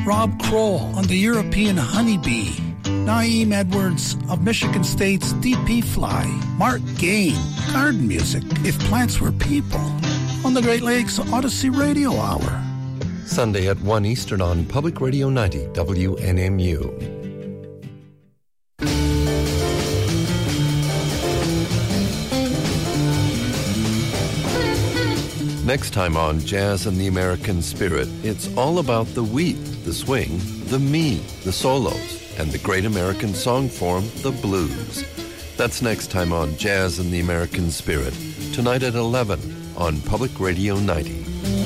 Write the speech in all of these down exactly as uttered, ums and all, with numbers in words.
Rob Kroll on the European honeybee, Naeem Edwards of Michigan State's D P fly, Mark Gain, garden music, If Plants Were People, on the Great Lakes Odyssey Radio Hour. Sunday at one Eastern on Public Radio ninety W N M U. Next time on Jazz and the American Spirit, it's all about the wheat, the swing, the me, the solos, and the great American song form, the blues. That's next time on Jazz and the American Spirit, tonight at eleven on Public Radio ninety.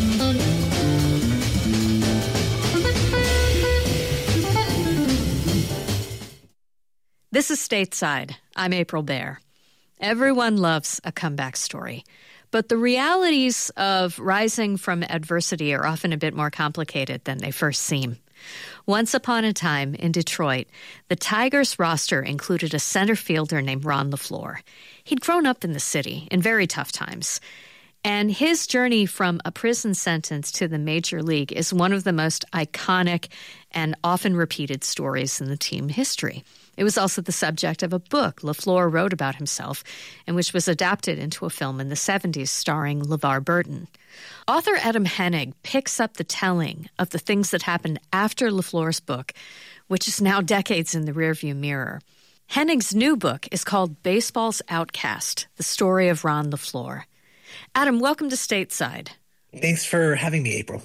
This is Stateside. I'm April Baer. Everyone loves a comeback story. But the realities of rising from adversity are often a bit more complicated than they first seem. Once upon a time in Detroit, the Tigers roster included a center fielder named Ron LeFlore. He'd grown up in the city in very tough times. And his journey from a prison sentence to the major league is one of the most iconic and often repeated stories in the team history. It was also the subject of a book LeFlore wrote about himself, and which was adapted into a film in the seventies starring LeVar Burton. Author Adam Hennig picks up the telling of the things that happened after LeFlore's book, which is now decades in the rearview mirror. Hennig's new book is called Baseball's Outcast, The Story of Ron LeFlore. Adam, welcome to Stateside. Thanks for having me, April.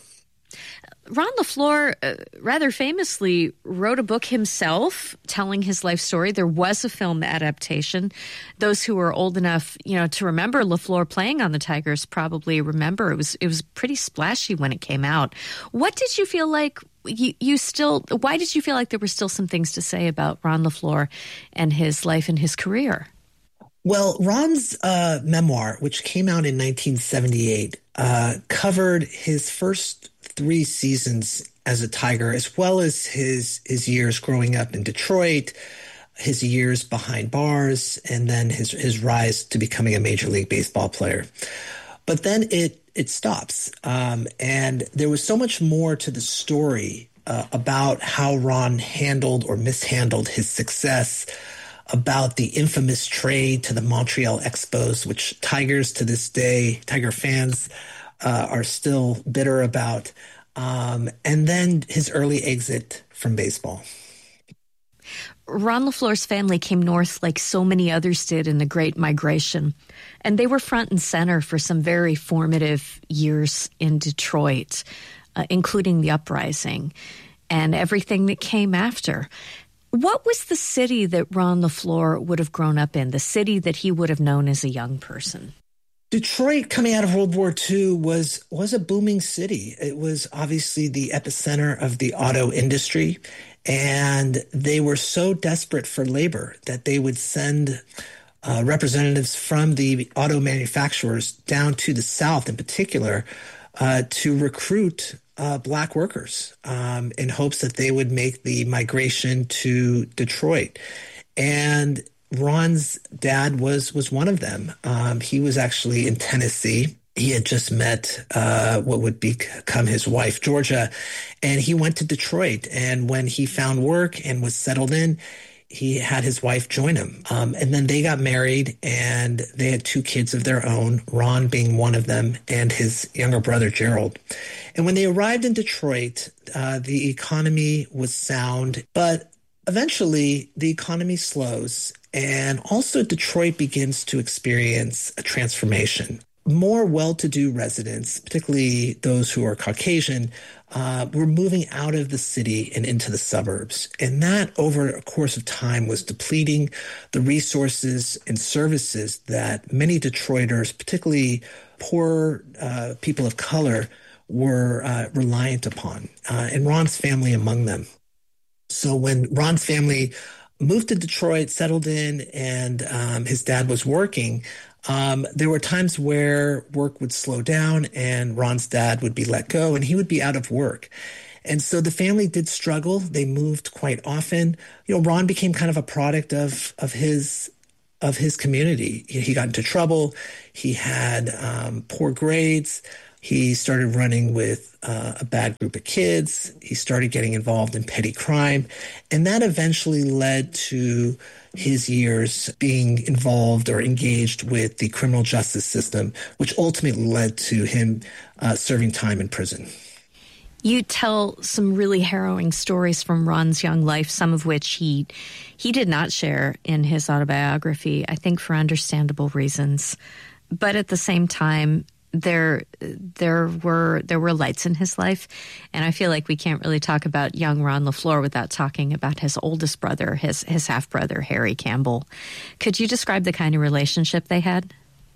Ron LeFlore uh, rather famously wrote a book himself telling his life story. There was a film adaptation. Those who are old enough, you know, to remember LeFlore playing on the Tigers probably remember it was it was pretty splashy when it came out. What did you feel like you, you still, why did you feel like there were still some things to say about Ron LeFlore and his life and his career? Well, Ron's uh, memoir, which came out in nineteen seventy-eight, uh, covered his first three seasons as a Tiger, as well as his his years growing up in Detroit, his years behind bars, and then his his rise to becoming a Major League Baseball player. But then it it stops, um, and there was so much more to the story uh, about how Ron handled or mishandled his success, about the infamous trade to the Montreal Expos, which Tigers to this day, Tiger fans uh, are still bitter about, um, and then his early exit from baseball. Ron LeFlore's family came north like so many others did in the Great Migration, and they were front and center for some very formative years in Detroit, uh, including the uprising and everything that came after. What was the city that Ron LeFlore would have grown up in, the city that he would have known as a young person? Detroit, coming out of World War Two, was was a booming city. It was obviously the epicenter of the auto industry, and they were so desperate for labor that they would send uh, representatives from the auto manufacturers down to the South in particular uh, to recruit Uh, black workers um, in hopes that they would make the migration to Detroit. And Ron's dad was was one of them. Um, he was actually in Tennessee. He had just met uh, what would become his wife, Georgia, and he went to Detroit. And when he found work and was settled in, he had his wife join him. Um, and then they got married, and they had two kids of their own, Ron being one of them, and his younger brother, Gerald. And when they arrived in Detroit, uh, the economy was sound, but eventually the economy slows, and also Detroit begins to experience a transformation. More well-to-do residents, particularly those who are Caucasian, uh, were moving out of the city and into the suburbs. And that, over a course of time, was depleting the resources and services that many Detroiters, particularly poor uh, people of color, were uh, reliant upon, uh, and Ron's family among them. So when Ron's family moved to Detroit, settled in, and um, his dad was working, Um, there were times where work would slow down and Ron's dad would be let go and he would be out of work. And so the family did struggle. They moved quite often. You know, Ron became kind of a product of of his of his community. He got into trouble. He had um, poor grades. He started running with uh, a bad group of kids. He started getting involved in petty crime. And that eventually led to his years being involved or engaged with the criminal justice system, which ultimately led to him uh, serving time in prison. You tell some really harrowing stories from Ron's young life, some of which he he did not share in his autobiography, I think for understandable reasons. But at the same time, there there were there were lights in his life, and I feel like we can't really talk about young Ron LaFleur without talking about his oldest brother, his his half brother, Harry Campbell. Could you describe the kind of relationship they had?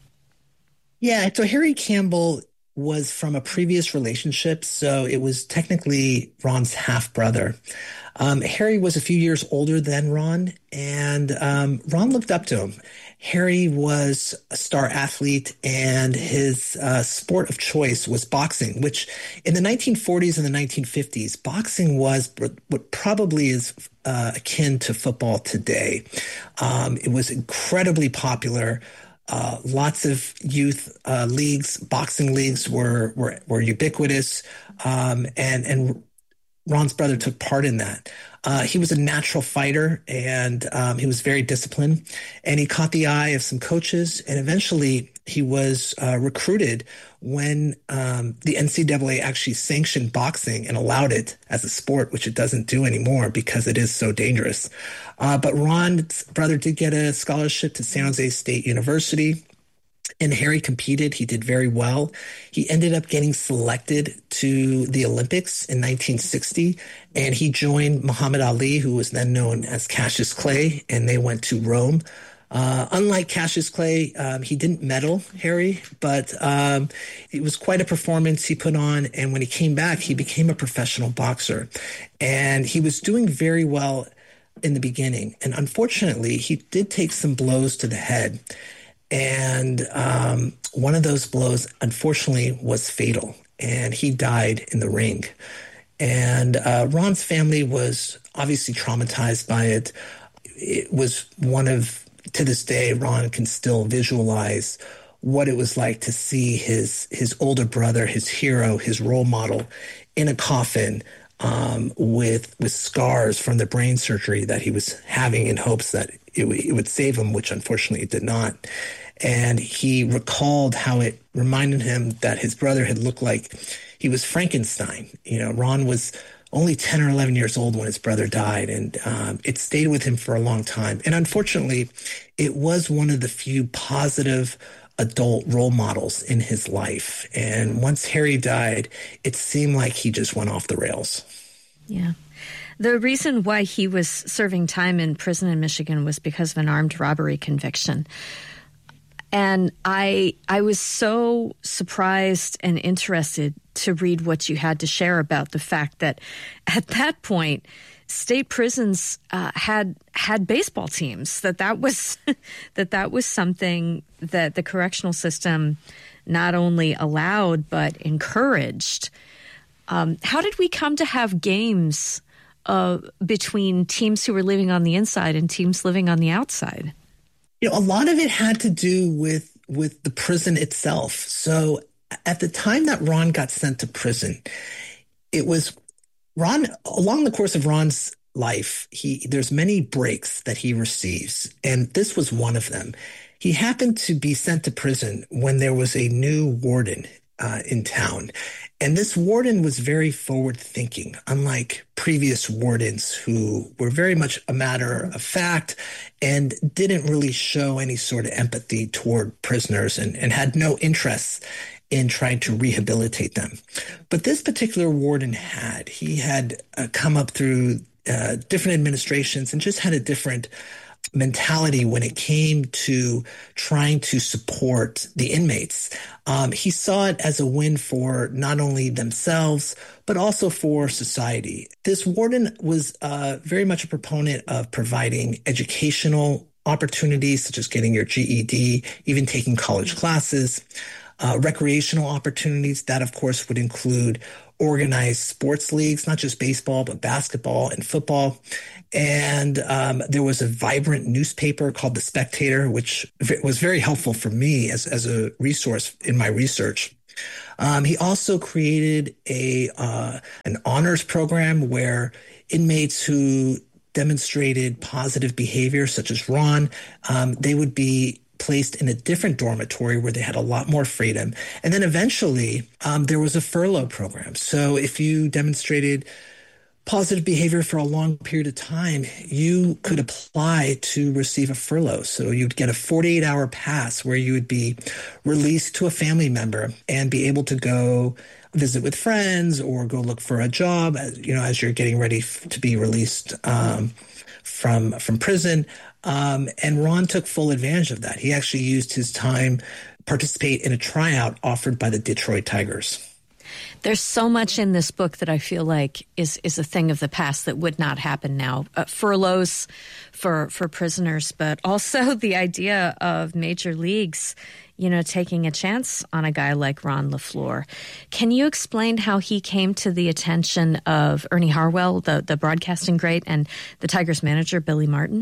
Yeah, so Harry Campbell was from a previous relationship, so it was technically Ron's half brother. Um, Harry was a few years older than Ron, and um, Ron looked up to him. Harry was a star athlete, and his uh, sport of choice was boxing, which in the nineteen forties and the nineteen fifties, boxing was what probably is uh, akin to football today. Um, it was incredibly popular. Uh, lots of youth uh, leagues, boxing leagues were were, were ubiquitous, um, and and Ron's brother took part in that. Uh, he was a natural fighter, and um, he was very disciplined, and he caught the eye of some coaches, and eventually he was uh, recruited when um, the N C double A actually sanctioned boxing and allowed it as a sport, which it doesn't do anymore because it is so dangerous. Uh, but Ron's brother did get a scholarship to San Jose State University, and Harry competed. He did very well. He ended up getting selected to the Olympics in nineteen sixty, and he joined Muhammad Ali, who was then known as Cassius Clay, and they went to Rome. Uh, unlike Cassius Clay, um, he didn't medal, Harry, but um, it was quite a performance he put on. And when he came back, he became a professional boxer. And he was doing very well in the beginning. And unfortunately, he did take some blows to the head. And um, one of those blows, unfortunately, was fatal. And he died in the ring. And uh, Ron's family was obviously traumatized by it. It was one of... To this day, Ron can still visualize what it was like to see his his older brother, his hero, his role model, in a coffin um, with with scars from the brain surgery that he was having in hopes that it, w- it would save him, which unfortunately it did not. And he recalled how it reminded him that his brother had looked like he was Frankenstein. You know, Ron was only ten or eleven years old when his brother died, and um, it stayed with him for a long time. And unfortunately, it was one of the few positive adult role models in his life. And once Harry died, it seemed like he just went off the rails. Yeah. The reason why he was serving time in prison in Michigan was because of an armed robbery conviction. And I I was so surprised and interested to read what you had to share about the fact that at that point, state prisons uh, had had baseball teams. That that was that that was something that the correctional system not only allowed but encouraged. Um, how did we come to have games uh, between teams who were living on the inside and teams living on the outside? You know, a lot of it had to do with with the prison itself. So at the time that Ron got sent to prison, it was Ron, along the course of Ron's life, he there's many breaks that he receives, and this was one of them. He happened to be sent to prison when there was a new warden uh, in town. And this warden was very forward-thinking, unlike previous wardens who were very much a matter of fact and didn't really show any sort of empathy toward prisoners and, and had no interest in trying to rehabilitate them. But this particular warden had. He had uh, come up through uh, different administrations and just had a different mentality when it came to trying to support the inmates. Um, he saw it as a win for not only themselves, but also for society. This warden was uh, very much a proponent of providing educational opportunities, such as getting your G E D, even taking college classes, uh, recreational opportunities. That, of course, would include organized sports leagues, not just baseball, but basketball and football. And um, there was a vibrant newspaper called The Spectator, which was very helpful for me as, as a resource in my research. Um, he also created a uh, an honors program where inmates who demonstrated positive behavior, such as Ron, um, they would be placed in a different dormitory where they had a lot more freedom. And then eventually um, there was a furlough program. So if you demonstrated positive behavior for a long period of time, you could apply to receive a furlough. So you'd get a forty-eight hour pass where you would be released to a family member and be able to go visit with friends or go look for a job, you know, as you're getting ready f- to be released um, from from prison. Um, and Ron took full advantage of that. He actually used his time to participate in a tryout offered by the Detroit Tigers. There's so much in this book that I feel like is is a thing of the past that would not happen now. Uh, furloughs for for prisoners, but also the idea of major leagues, you know, taking a chance on a guy like Ron LaFleur. Can you explain how he came to the attention of Ernie Harwell, the, the broadcasting great, and the Tigers manager, Billy Martin?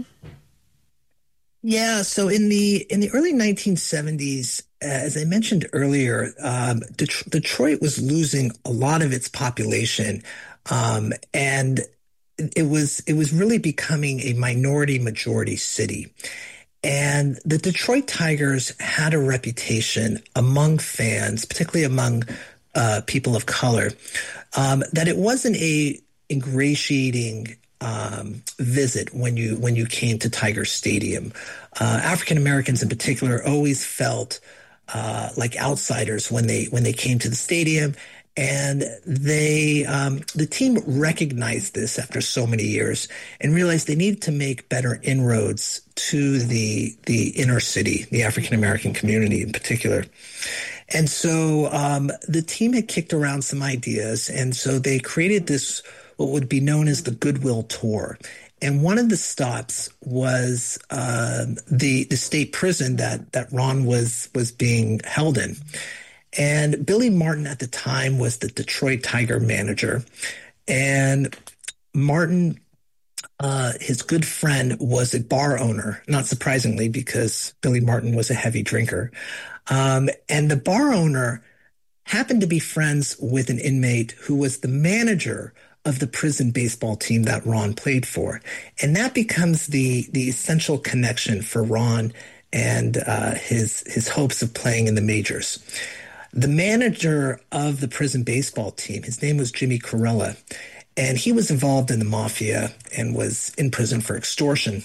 Yeah, so in the in the early nineteen seventies, uh, as I mentioned earlier, um, Det- Detroit was losing a lot of its population, um, and it was it was really becoming a minority majority city. And the Detroit Tigers had a reputation among fans, particularly among uh, people of color, um, that it wasn't a ingratiating um, visit when you when you came to Tiger Stadium. Uh, African Americans in particular always felt uh, like outsiders when they when they came to the stadium. And they, um, the team recognized this after so many years and realized they needed to make better inroads to the the inner city, the African American community in particular. And so um, the team had kicked around some ideas, and so they created this what would be known as the Goodwill Tour. And one of the stops was uh, the the state prison that that Ron was was being held in. And Billy Martin at the time was the Detroit Tiger manager. And Martin, uh, his good friend, was a bar owner, not surprisingly, because Billy Martin was a heavy drinker. Um, and the bar owner happened to be friends with an inmate who was the manager of the prison baseball team that Ron played for. And that becomes the, the essential connection for Ron and uh, his, his hopes of playing in the majors. The manager of the prison baseball team, his name was Jimmy Corella, and he was involved in the mafia and was in prison for extortion.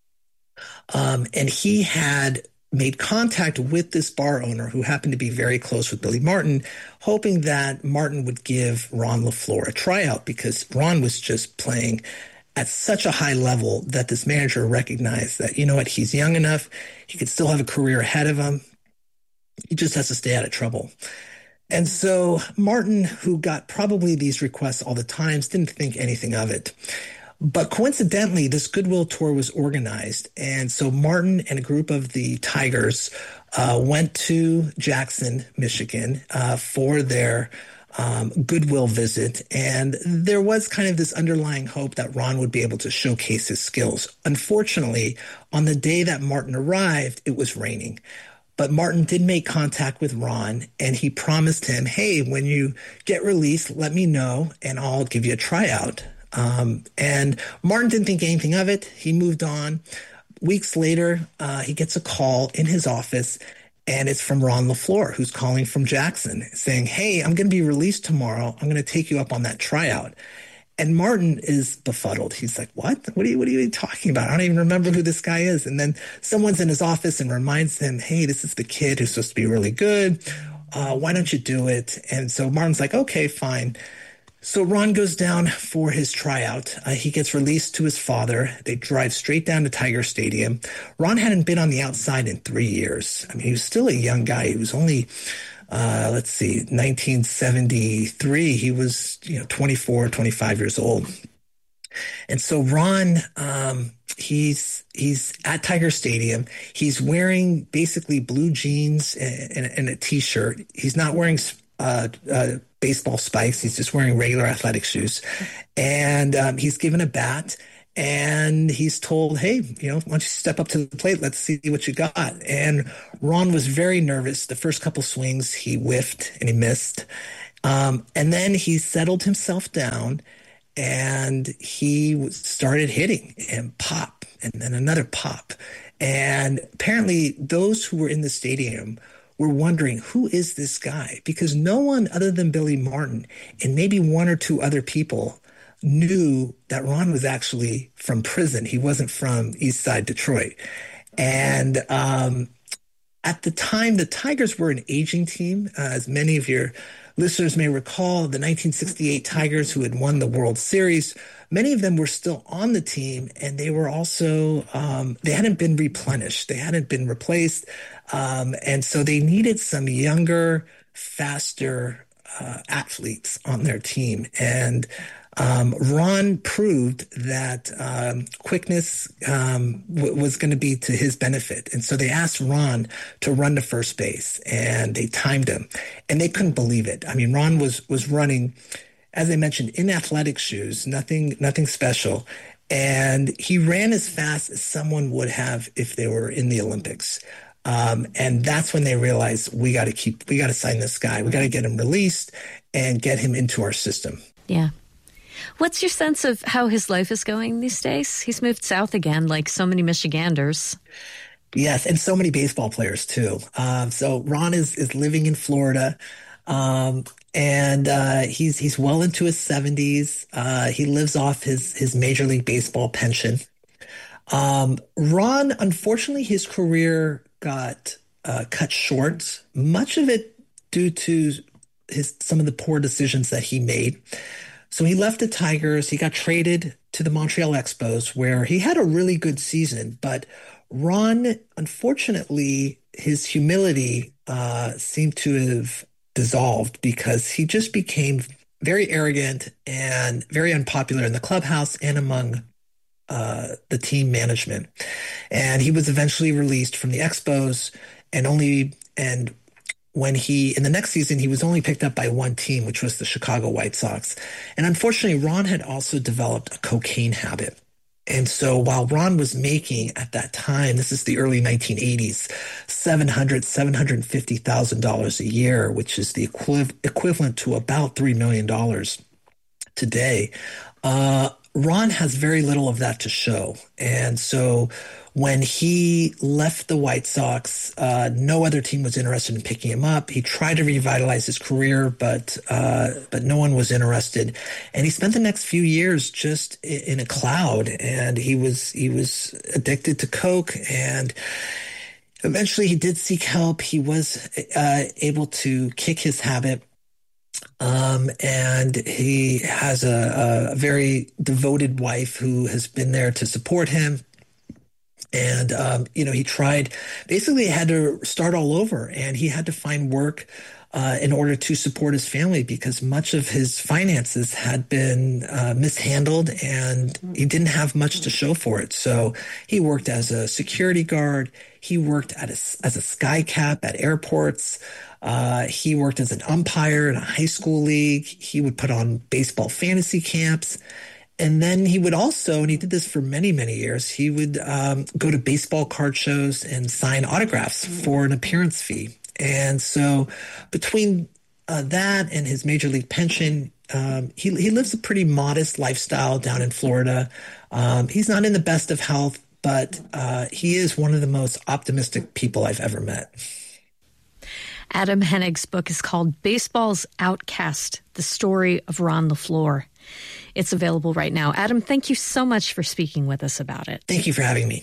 Um, and he had made contact with this bar owner who happened to be very close with Billy Martin, hoping that Martin would give Ron LaFleur a tryout because Ron was just playing at such a high level that this manager recognized that, you know what, he's young enough, he could still have a career ahead of him. He just has to stay out of trouble. And so Martin, who got probably these requests all the time, didn't think anything of it. But coincidentally, this Goodwill Tour was organized. And so Martin and a group of the Tigers uh, went to Jackson, Michigan uh, for their um, Goodwill visit. And there was kind of this underlying hope that Ron would be able to showcase his skills. Unfortunately, on the day that Martin arrived, it was raining. But Martin did make contact with Ron, and he promised him, hey, when you get released, let me know, and I'll give you a tryout. Um, and Martin didn't think anything of it. He moved on. Weeks later, uh, he gets a call in his office, and it's from Ron LaFleur, who's calling from Jackson, saying, hey, I'm going to be released tomorrow. I'm going to take you up on that tryout. And Martin is befuddled. He's like, what? What are you, what are you talking about? I don't even remember who this guy is. And then someone's in his office and reminds him, hey, this is the kid who's supposed to be really good. Uh, why don't you do it? And so Martin's like, okay, fine. So Ron goes down for his tryout. Uh, he gets released to his father. They drive straight down to Tiger Stadium. Ron hadn't been on the outside in three years. I mean, he was still a young guy. He was only... Uh, let's see, nineteen seventy-three, he was, you know, twenty-four, twenty-five years old. And so Ron, um, he's, he's at Tiger Stadium. He's wearing basically blue jeans and, and, and a t-shirt. He's not wearing, uh, uh, baseball spikes. He's just wearing regular athletic shoes. And, um, he's given a bat And he's told, hey, you know, why don't you step up to the plate? Let's see what you got. And Ron was very nervous. The first couple swings, he whiffed and he missed. Um, and then he settled himself down and he started hitting and pop and then another pop. And apparently those who were in the stadium were wondering, who is this guy? Because no one other than Billy Martin and maybe one or two other people knew that Ron was actually from prison. He wasn't from East Side Detroit. And um, at the time, the Tigers were an aging team. Uh, as many of your listeners may recall, the nineteen sixty-eight Tigers, who had won the World Series, many of them were still on the team, and they were also, um, they hadn't been replenished. They hadn't been replaced. Um, and so they needed some younger, faster uh, athletes on their team. And Um, Ron proved that um, quickness um, w- was going to be to his benefit. And so they asked Ron to run to first base, and they timed him. And they couldn't believe it. I mean, Ron was was running, as I mentioned, in athletic shoes, nothing nothing special. And he ran as fast as someone would have if they were in the Olympics. Um, and that's when they realized, we got to keep, we got to sign this guy. We got to get him released and get him into our system. Yeah. What's your sense of how his life is going these days? He's moved south again, like so many Michiganders. Yes, and so many baseball players, too. Um, so Ron is, is living in Florida, um, and uh, he's he's well into his seventies. Uh, he lives off his, his Major League Baseball pension. Um, Ron, unfortunately, his career got uh, cut short, much of it due to his some of the poor decisions that he made. So he left the Tigers. He got traded to the Montreal Expos, where he had a really good season. But Ron, unfortunately, his humility uh, seemed to have dissolved because he just became very arrogant and very unpopular in the clubhouse and among uh, the team management. And he was eventually released from the Expos, and only and. When he, in the next season, he was only picked up by one team, which was the Chicago White Sox. And unfortunately, Ron had also developed a cocaine habit. And so while Ron was making at that time, this is the early nineteen eighties, seven hundred thousand dollars, seven hundred fifty thousand dollars a year, which is the equiv- equivalent to about three million dollars today, uh, Ron has very little of that to show. And so when he left the White Sox, uh, no other team was interested in picking him up. He tried to revitalize his career, but uh, but no one was interested. And he spent the next few years just in a cloud. And he was he was addicted to coke. And eventually, he did seek help. He was uh, able to kick his habit. Um, and he has a, a very devoted wife who has been there to support him. And, um, you know, he tried, basically had to start all over, and he had to find work uh, in order to support his family because much of his finances had been uh, mishandled and he didn't have much to show for it. So he worked as a security guard. He worked at a, as a sky cap at airports. Uh, he worked as an umpire in a high school league. He would put on baseball fantasy camps. And then he would also, and he did this for many, many years, he would um, go to baseball card shows and sign autographs for an appearance fee. And so between uh, that and his major league pension, um, he, he lives a pretty modest lifestyle down in Florida. Um, he's not in the best of health, but uh, he is one of the most optimistic people I've ever met. Adam Hennig's book is called Baseball's Outcast, The Story of Ron LeFlore. It's available right now. Adam, thank you so much for speaking with us about it. Thank you for having me.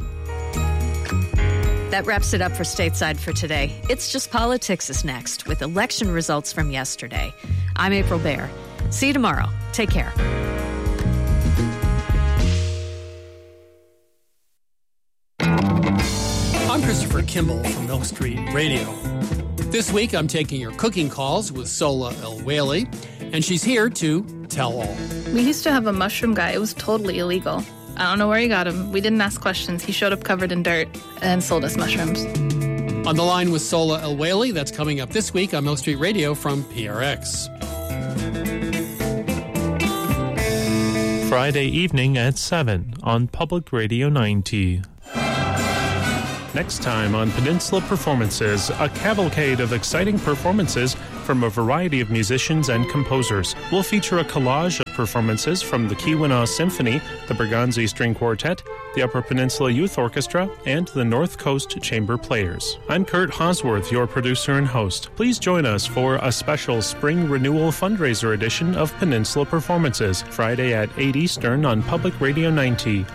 That wraps it up for Stateside for today. It's Just Politics is next with election results from yesterday. I'm April Baer. See you tomorrow. Take care. I'm Christopher Kimball from Milk Street Radio. This week, I'm taking your cooking calls with Sola El-Whaley, and she's here to tell all. We used to have a mushroom guy. It was totally illegal. I don't know where he got him. We didn't ask questions. He showed up covered in dirt and sold us mushrooms. On the line with Sola El-Whaley, that's coming up this week on Milk Street Radio from P R X. Friday evening at seven on Public Radio ninety. Next time on Peninsula Performances, a cavalcade of exciting performances from a variety of musicians and composers. We'll feature a collage of performances from the Keweenaw Symphony, the Berganzi String Quartet, the Upper Peninsula Youth Orchestra, and the North Coast Chamber Players. I'm Kurt Hosworth, your producer and host. Please join us for a special Spring Renewal Fundraiser edition of Peninsula Performances, Friday at eight Eastern on Public Radio ninety.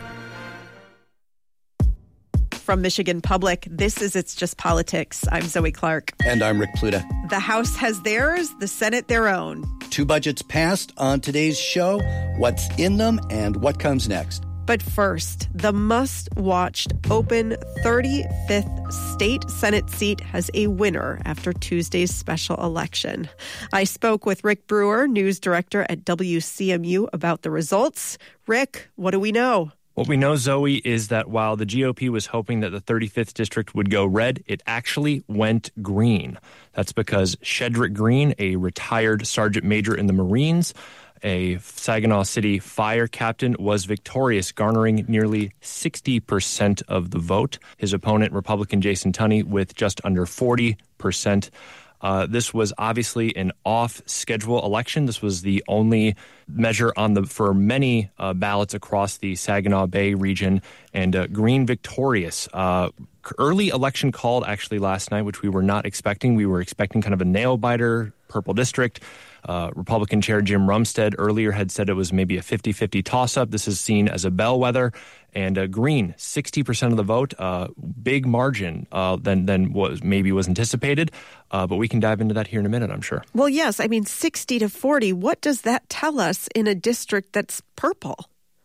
From Michigan Public, this is It's Just Politics. I'm Zoe Clark. And I'm Rick Pluta. The House has theirs, the Senate their own. Two budgets passed on today's show, what's in them and what comes next. But first, the must-watched open thirty-fifth state Senate seat has a winner after Tuesday's special election. I spoke with Rick Brewer, news director at W C M U, about the results. Rick, what do we know? What we know, Zoe, is that while the G O P was hoping that the thirty-fifth district would go red, it actually went green. That's because Shedrick Green, a retired sergeant major in the Marines, a Saginaw City fire captain, was victorious, garnering nearly sixty percent of the vote. His opponent, Republican Jason Tunney, with just under forty percent. Uh, this was obviously an off-schedule election. This was the only measure on the for many uh, ballots across the Saginaw Bay region, and uh, Green victorious. Uh, early election called actually last night, which we were not expecting. We were expecting kind of a nail-biter, purple district. Uh, Republican Chair Jim Rumstead earlier had said it was maybe a fifty-fifty toss-up. This is seen as a bellwether. And uh, Green, sixty percent of the vote, uh, big margin uh, than than was maybe was anticipated. Uh, but we can dive into that here in a minute, I'm sure. Well, yes. I mean, sixty to forty. What does that tell us in a district that's purple?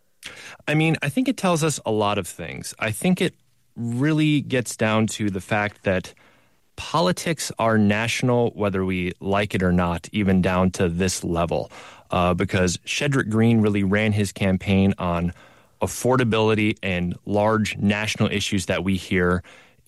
I mean, I think it tells us a lot of things. I think it really gets down to the fact that politics are national, whether we like it or not, even down to this level, uh, because Shedrick Green really ran his campaign on affordability and large national issues that we hear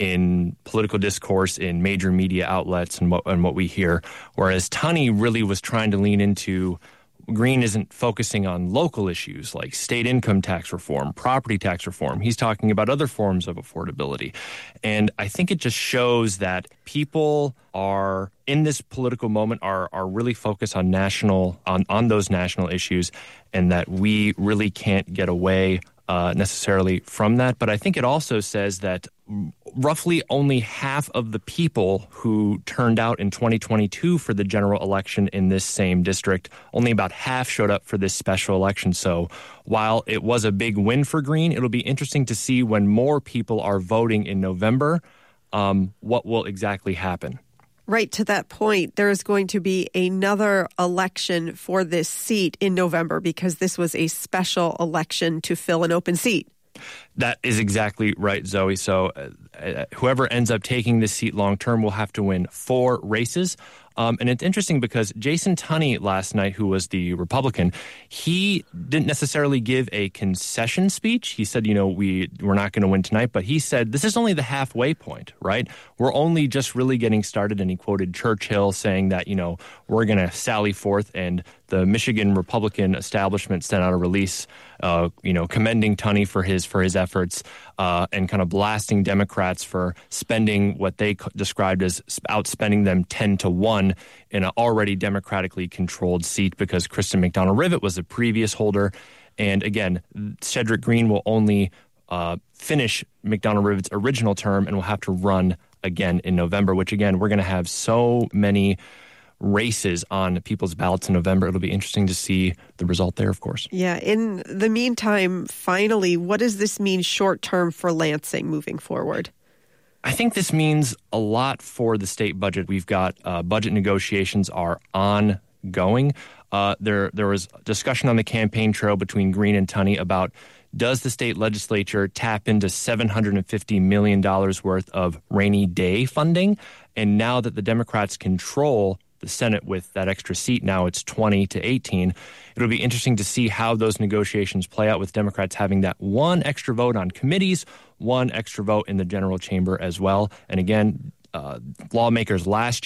in political discourse, in major media outlets, and what, and what we hear, whereas Tunney really was trying to lean into Green isn't focusing on local issues like state income tax reform, property tax reform. He's talking about other forms of affordability. And I think it just shows that people are, in this political moment, are are really focused on national, on, on those national issues, and that we really can't get away uh, necessarily from that. But I think it also says that roughly only half of the people who turned out in twenty twenty-two for the general election in this same district, only about half showed up for this special election. So while it was a big win for Green, it'll be interesting to see when more people are voting in November, um, what will exactly happen. Right to that point, there is going to be another election for this seat in November because this was a special election to fill an open seat. That is exactly right, Zoe. So uh, whoever ends up taking this seat long term will have to win four races. Um, and it's interesting because Jason Tunney last night, who was the Republican, he didn't necessarily give a concession speech. He said, you know, we, we're not going to win tonight. But he said, this is only the halfway point, right? We're only just really getting started. And he quoted Churchill saying that, you know, we're going to sally forth. And the Michigan Republican establishment sent out a release, uh, you know, commending Tunney for his for his efforts uh, and kind of blasting Democrats for spending what they described as outspending them ten to one in an already democratically controlled seat because Kristen McDonald-Rivet was the previous holder. And again, Shedrick Green will only uh, finish McDonald-Rivet's original term and will have to run again in November, which again, we're going to have so many races on people's ballots in November. It'll be interesting to see the result there, of course. Yeah. In the meantime, finally, what does this mean short term for Lansing moving forward? I think this means a lot for the state budget. We've got uh, budget negotiations are ongoing. Uh, there, there was discussion on the campaign trail between Green and Tunney about does the state legislature tap into seven hundred fifty million dollars worth of rainy day funding? And now that the Democrats control the Senate with that extra seat, now it's twenty to eighteen. It'll be interesting to see how those negotiations play out with Democrats having that one extra vote on committees, one extra vote in the general chamber as well. And again, uh, lawmakers last year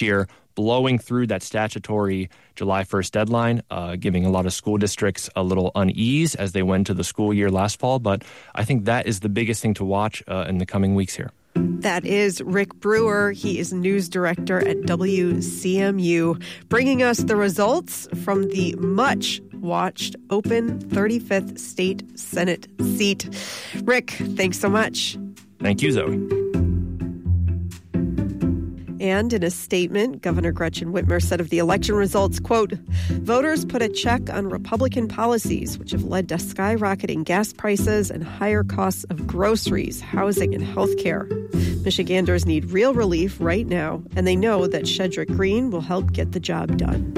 blowing through that statutory July first deadline, uh, giving a lot of school districts a little unease as they went to the school year last fall. But I think that is the biggest thing to watch uh, in the coming weeks here. That is Rick Brewer. He is news director at W C M U, bringing us the results from the much-watched open thirty-fifth state Senate seat. Rick, thanks so much. Thank you, Zoe. And in a statement, Governor Gretchen Whitmer said of the election results, quote, voters put a check on Republican policies, which have led to skyrocketing gas prices and higher costs of groceries, housing, and health care. Michiganders need real relief right now, and they know that Shedrick Green will help get the job done.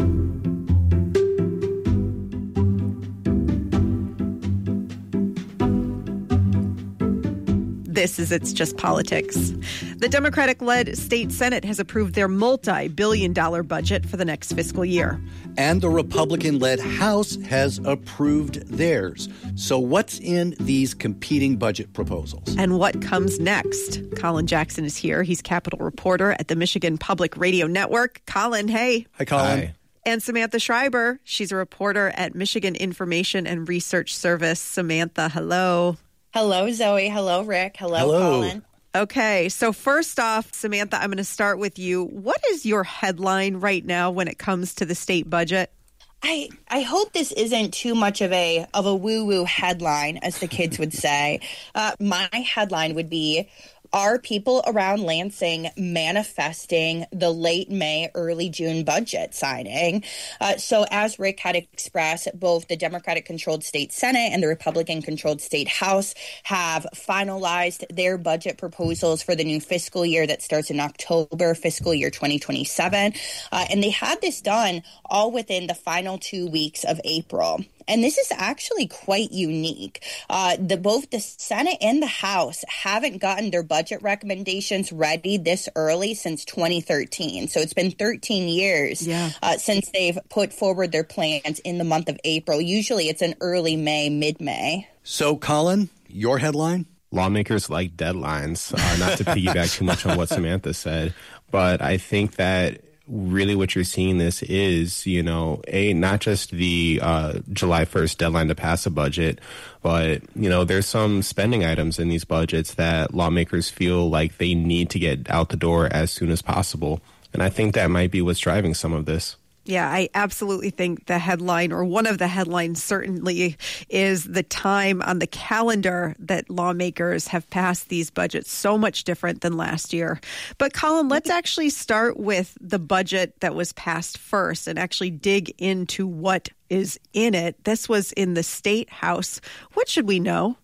This is It's Just Politics. The Democratic-led state Senate has approved their multi-billion dollar budget for the next fiscal year. And the Republican-led House has approved theirs. So what's in these competing budget proposals? And what comes next? Colin Jackson is here. He's Capitol reporter at the Michigan Public Radio Network. Colin, hey. Hi, Colin. Hi. And Samantha Schreiber. She's a reporter at Michigan Information and Research Service. Samantha, hello. Hello, Zoe. Hello, Rick. Hello, Hello. Colin. Okay, so first off, Samantha, I'm going to start with you. What is your headline right now when it comes to the state budget? I, I hope this isn't too much of a of a woo-woo headline, as the kids would say. Uh, my headline would be, are people around Lansing manifesting the late May, early June budget signing? Uh, so as Rick had expressed, both the Democratic-controlled state Senate and the Republican-controlled state House have finalized their budget proposals for the new fiscal year that starts in October, fiscal year twenty twenty-seven. Uh, and they had this done all within the final two weeks of April. And this is actually quite unique. Uh, the both the Senate and the House haven't gotten their budget recommendations ready this early since twenty thirteen. So it's been thirteen years yeah. uh, since they've put forward their plans in the month of April. Usually it's in early May, mid-May. So, Colin, your headline? Lawmakers like deadlines, uh, not to piggyback too much on what Samantha said, but I think that really what you're seeing this is, you know, a not just the uh, July first deadline to pass a budget, but, you know, there's some spending items in these budgets that lawmakers feel like they need to get out the door as soon as possible. And I think that might be what's driving some of this. Yeah, I absolutely think the headline, or one of the headlines certainly, is the time on the calendar that lawmakers have passed these budgets, so much different than last year. But Colin, let's actually start with the budget that was passed first and actually dig into what is in it. This was in the State House. What should we know?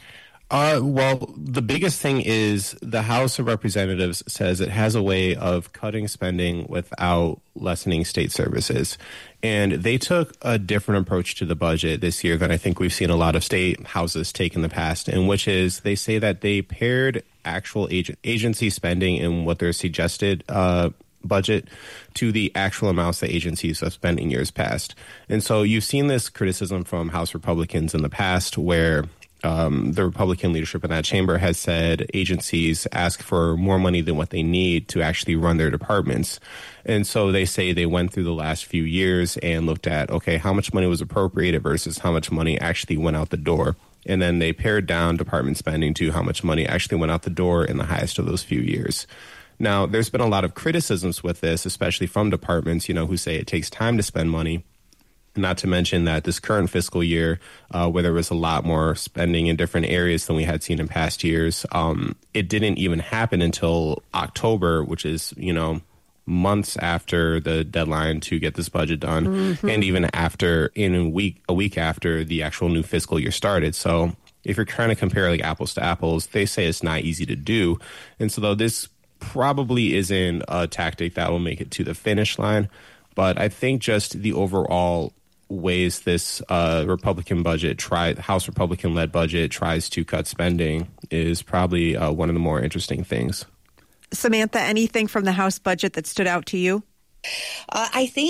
Uh, well, the biggest thing is the House of Representatives says it has a way of cutting spending without lessening state services. And they took a different approach to the budget this year than I think we've seen a lot of state houses take in the past, and which is they say that they paired actual ag- agency spending in what their suggested uh budget to the actual amounts that agencies have spent in years past. And so you've seen this criticism from House Republicans in the past where Um, the Republican leadership in that chamber has said agencies ask for more money than what they need to actually run their departments. And so they say they went through the last few years and looked at, okay, how much money was appropriated versus how much money actually went out the door. And then they pared down department spending to how much money actually went out the door in the highest of those few years. Now, there's been a lot of criticisms with this, especially from departments, you know, who say it takes time to spend money. Not to mention that this current fiscal year, uh, where there was a lot more spending in different areas than we had seen in past years, um, it didn't even happen until October, which is, you know, months after the deadline to get this budget done, mm-hmm. and even after in a week, a week after the actual new fiscal year started. So if you're trying to compare like apples to apples, they say it's not easy to do. And so though this probably isn't a tactic that will make it to the finish line, but I think just the overall ways this uh, Republican budget, try House Republican-led budget tries to cut spending is probably uh, one of the more interesting things. Samantha, anything from the House budget that stood out to you? Uh, I think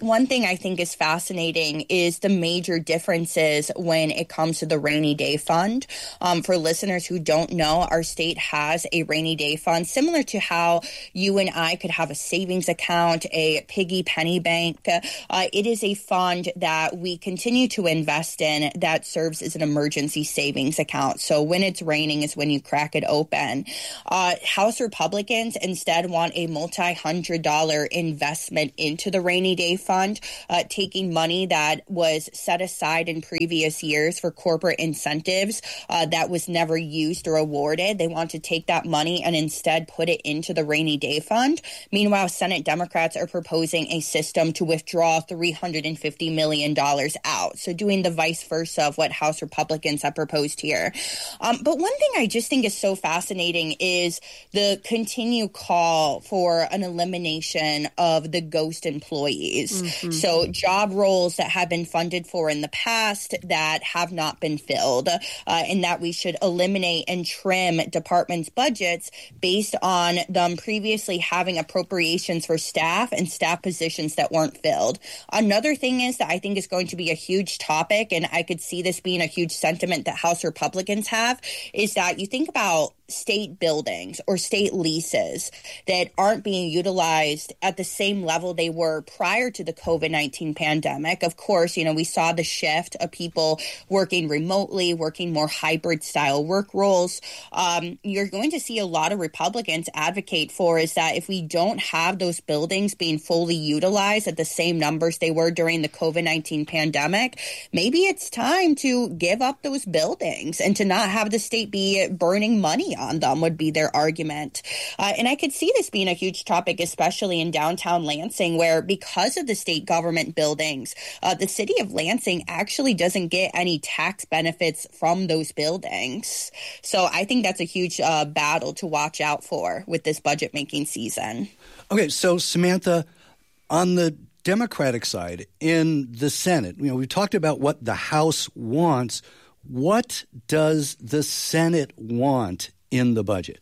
one thing I think is fascinating is the major differences when it comes to the rainy day fund. Um, for listeners who don't know, our state has a rainy day fund, similar to how you and I could have a savings account, a piggy penny bank. Uh, it is a fund that we continue to invest in that serves as an emergency savings account. So when it's raining is when you crack it open. Uh, House Republicans instead want a multi-hundred dollar investment into the rainy day fund. Fund, uh, taking money that was set aside in previous years for corporate incentives uh, that was never used or awarded. They want to take that money and instead put it into the rainy day fund. Meanwhile, Senate Democrats are proposing a system to withdraw three hundred fifty million dollars out. So doing the vice versa of what House Republicans have proposed here. Um, but one thing I just think is so fascinating is the continued call for an elimination of the ghost employees. Mm-hmm. So job roles that have been funded for in the past that have not been filled, uh, and that we should eliminate and trim departments' budgets based on them previously having appropriations for staff and staff positions that weren't filled. Another thing is that I think is going to be a huge topic, and I could see this being a huge sentiment that House Republicans have, is that you think about state buildings or state leases that aren't being utilized at the same level they were prior to the COVID nineteen pandemic. Of course, you know, we saw the shift of people working remotely, working more hybrid style work roles. Um, you're going to see a lot of Republicans advocate for is that if we don't have those buildings being fully utilized at the same numbers they were during the COVID nineteen pandemic, maybe it's time to give up those buildings and to not have the state be burning money on them, would be their argument. Uh, and I could see this being a huge topic, especially in downtown Lansing, where because of the state government buildings, uh, the city of Lansing actually doesn't get any tax benefits from those buildings. So I think that's a huge uh, battle to watch out for with this budget making season. Okay, so Samantha, on the Democratic side, in the Senate, you know, we talked about what the House wants. What does the Senate want in the budget?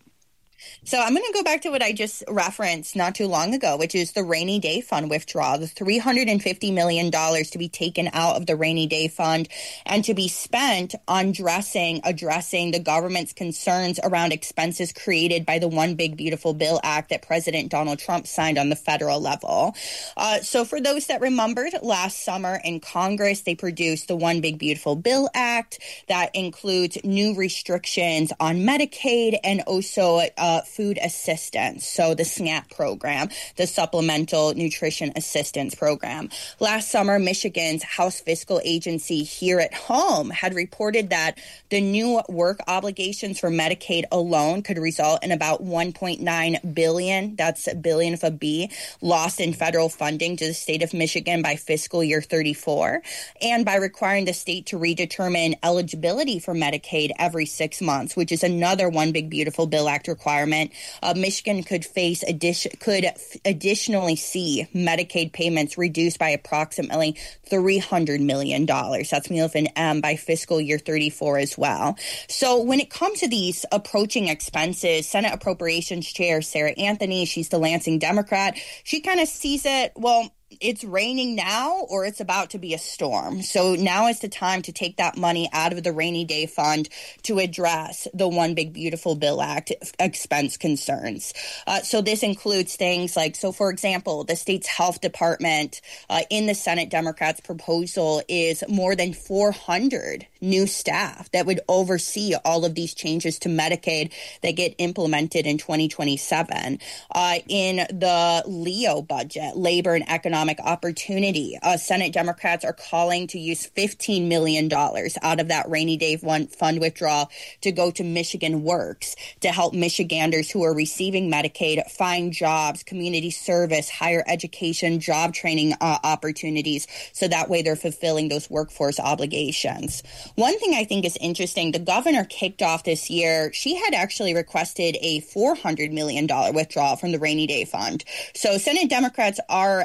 So I'm going to go back to what I just referenced not too long ago, which is the rainy day fund withdrawal, the three hundred fifty million dollars to be taken out of the rainy day fund and to be spent on addressing, addressing the government's concerns around expenses created by the One Big Beautiful Bill Act that President Donald Trump signed on the federal level. Uh, so for those that remembered, last summer in Congress, they produced the One Big Beautiful Bill Act that includes new restrictions on Medicaid and also uh, food assistance, so the SNAP program, the Supplemental Nutrition Assistance Program. Last summer, Michigan's House Fiscal Agency here at home had reported that the new work obligations for Medicaid alone could result in about one point nine billion dollars, that's a billion with a B, lost in federal funding to the state of Michigan by fiscal year thirty-four, and by requiring the state to redetermine eligibility for Medicaid every six months, which is another One Big Beautiful Bill Act requirement. Uh, Michigan could face addition, could f- additionally see Medicaid payments reduced by approximately three hundred million dollars. That's me with an M by fiscal year thirty-four as well. So when it comes to these approaching expenses, Senate Appropriations Chair Sarah Anthony, she's the Lansing Democrat, she kind of sees it, well, it's raining now or it's about to be a storm. So now is the time to take that money out of the rainy day fund to address the One Big Beautiful Bill Act expense concerns. Uh, so this includes things like, so for example, the state's health department uh, in the Senate Democrats' proposal is more than four hundred new staff that would oversee all of these changes to Medicaid that get implemented in twenty twenty-seven. Uh, in the Leo budget, labor and economic opportunity, uh, Senate Democrats are calling to use fifteen million dollars out of that rainy day fund withdrawal to go to Michigan Works to help Michiganders who are receiving Medicaid find jobs, community service, higher education, job training uh, opportunities, so that way they're fulfilling those workforce obligations. One thing I think is interesting, the governor kicked off this year, she had actually requested a four hundred million dollars withdrawal from the rainy day fund. So Senate Democrats are asking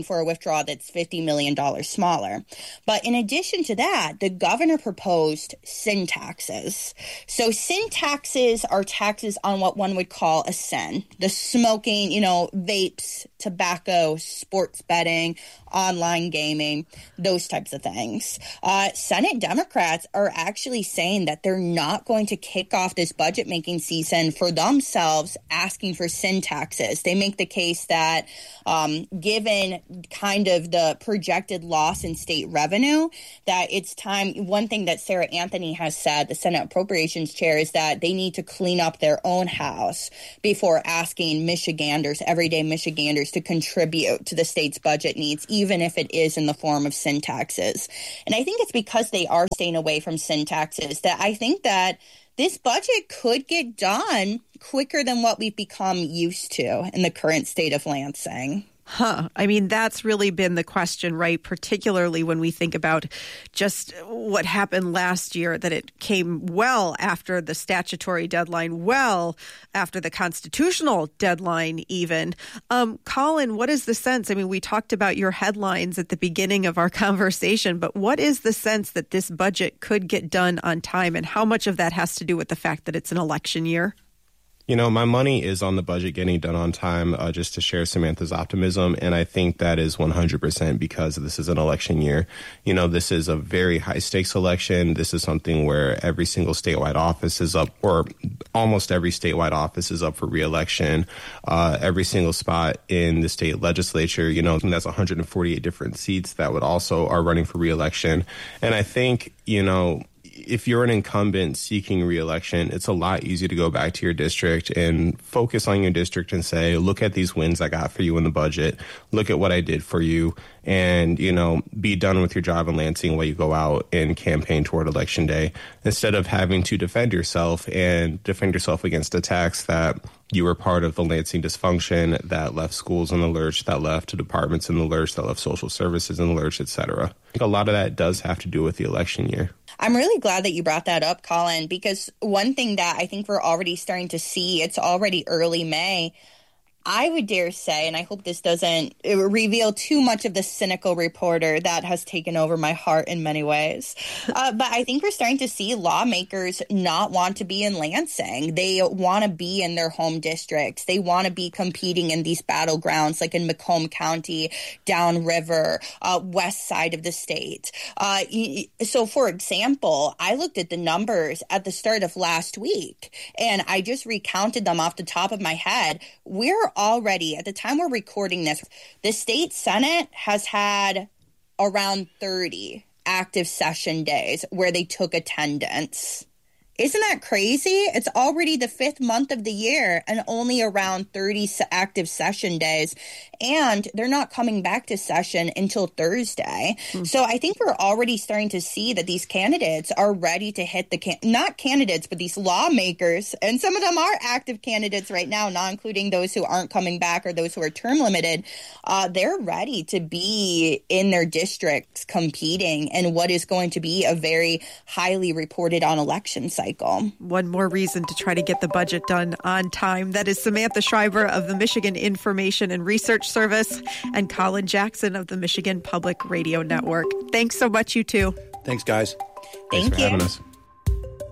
for a withdrawal that's fifty million dollars smaller. But in addition to that, the governor proposed sin taxes. So sin taxes are taxes on what one would call a sin. The smoking, you know, vapes, tobacco, sports betting, online gaming, those types of things. Uh, Senate Democrats are actually saying that they're not going to kick off this budget making season for themselves asking for sin taxes. They make the case that um, given kind of the projected loss in state revenue, that it's time. One thing that Sarah Anthony has said, the Senate Appropriations Chair, is that they need to clean up their own house before asking Michiganders, everyday Michiganders, to contribute to the state's budget needs, even if it is in the form of sin taxes. And I think it's because they are staying away from sin taxes that I think that this budget could get done quicker than what we've become used to in the current state of Lansing. Huh. I mean, that's really been the question, right? Particularly when we think about just what happened last year, that it came well after the statutory deadline, well after the constitutional deadline even. Um, Colin, what is the sense? I mean, we talked about your headlines at the beginning of our conversation, but what is the sense that this budget could get done on time, and how much of that has to do with the fact that it's an election year? You know, my money is on the budget getting done on time, uh, just to share Samantha's optimism. And I think that is one hundred percent because this is an election year. You know, this is a very high stakes election. This is something where every single statewide office is up, or almost every statewide office is up for reelection. Uh, every single spot in the state legislature, you know, that's one hundred forty-eight different seats that would also are running for reelection. And I think, you know, if you're an incumbent seeking re-election, it's a lot easier to go back to your district and focus on your district and say, look at these wins I got for you in the budget. Look at what I did for you. And, you know, be done with your job in Lansing while you go out and campaign toward Election Day, instead of having to defend yourself and defend yourself against attacks that you were part of the Lansing dysfunction, that left schools in the lurch, that left departments in the lurch, that left social services in the lurch, et cetera. I think a lot of that does have to do with the election year. I'm really glad that you brought that up, Colin, because one thing that I think we're already starting to see, it's already early May, I would dare say, and I hope this doesn't reveal too much of the cynical reporter that has taken over my heart in many ways, uh, but I think we're starting to see lawmakers not want to be in Lansing. They want to be in their home districts. They want to be competing in these battlegrounds like in Macomb County, downriver, uh, west side of the state. Uh, so, for example, I looked at the numbers at the start of last week, and I just recounted them off the top of my head. We're already, at the time we're recording this, the state Senate has had around thirty active session days where they took attendance. Isn't that crazy? It's already the fifth month of the year and only around thirty active session days. And they're not coming back to session until Thursday. Mm. So I think we're already starting to see that these candidates are ready to hit the, can- not candidates, but these lawmakers. And some of them are active candidates right now, not including those who aren't coming back or those who are term limited. Uh, they're ready to be in their districts competing in what is going to be a very highly reported on election cycle. One more reason to try to get the budget done on time. That is Samantha Schreiber of the Michigan Information and Research Service and Colin Jackson of the Michigan Public Radio Network. Thanks so much, you two. Thanks, guys. Thank Thanks for you. having us.